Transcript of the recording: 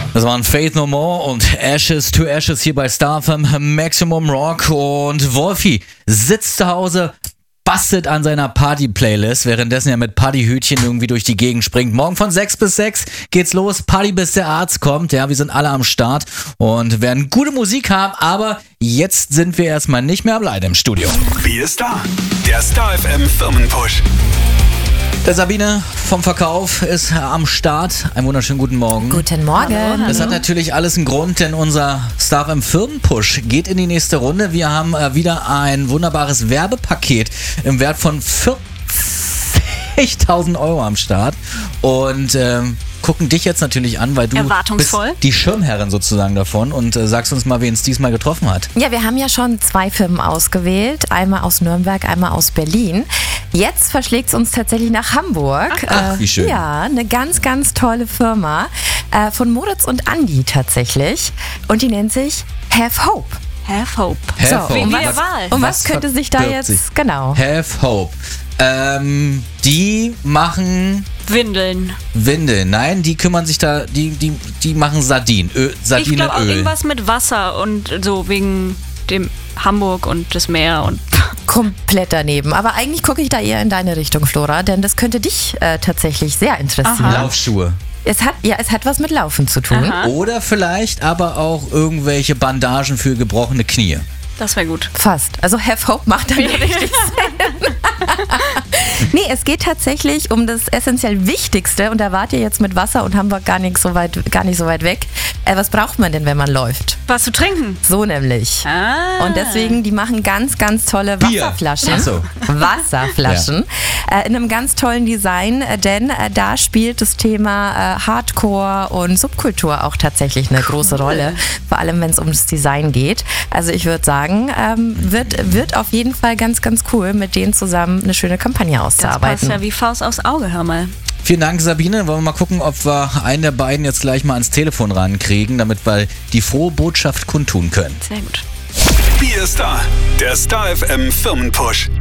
Das waren Faith No More und Ashes to Ashes hier bei Star FM Maximum Rock. Und Wolfi sitzt zu Hause, bastelt an seiner Party-Playlist, währenddessen er mit Partyhütchen irgendwie durch die Gegend springt. Morgen von 6 bis 6 geht's los, Party bis der Arzt kommt. Ja, wir sind alle am Start und werden gute Musik haben, aber jetzt sind wir erstmal nicht mehr alleine im Studio. Wie ist da? Der Star FM Firmenpush. Der Sabine vom Verkauf ist am Start. Einen wunderschönen guten Morgen. Guten Morgen. Hallo. Das hat natürlich alles einen Grund, denn unser Star FM Firmenpush geht in die nächste Runde. Wir haben wieder ein wunderbares Werbepaket im Wert von 40.000 Euro am Start und gucken dich jetzt natürlich an, weil du bist die Schirmherrin sozusagen davon und sagst uns mal, wen es diesmal getroffen hat. Ja, wir haben ja schon 2 Firmen ausgewählt, einmal aus Nürnberg, einmal aus Berlin. Jetzt verschlägt es uns tatsächlich nach Hamburg. Ach, wie schön. Ja, eine ganz, ganz tolle Firma von Moritz und Andi tatsächlich und die nennt sich Have Hope. Have Hope. Um was könnte sich da verbirgt jetzt, genau. Have Hope. Die machen Windeln. Nein, die kümmern sich da, die machen Sardinenöl. Ich glaube auch irgendwas mit Wasser und so wegen dem Hamburg und das Meer und Komplett daneben. Aber eigentlich gucke ich da eher in deine Richtung, Flora, denn das könnte dich tatsächlich sehr interessieren. Aha. Laufschuhe. Es hat was mit Laufen zu tun. Aha. Oder vielleicht aber auch irgendwelche Bandagen für gebrochene Knie. das wäre gut. Fast. Also Have Hope macht dann richtig Sinn. Nee, es geht tatsächlich um das essentiell Wichtigste und da wart ihr jetzt mit Wasser und Hamburg gar nicht so weit weg. Was braucht man denn, wenn man läuft? Was zu trinken? So nämlich. Ah. Und deswegen, die machen ganz, ganz tolle Bier. Wasserflaschen. Ach so. Wasserflaschen. In einem ganz tollen Design, denn da spielt das Thema Hardcore und Subkultur auch tatsächlich eine große Rolle. Vor allem, wenn es um das Design geht. Also ich würde sagen, wird auf jeden Fall ganz, ganz cool, mit denen zusammen eine schöne Kampagne Das auszuarbeiten. passt ja wie Faust aufs Auge, hör mal. Vielen Dank, Sabine. Wollen wir mal gucken, ob wir einen der beiden jetzt gleich mal ans Telefon rankriegen, damit wir die frohe Botschaft kundtun können. Sehr gut. Wie ist da? Der Star FM Firmenpush.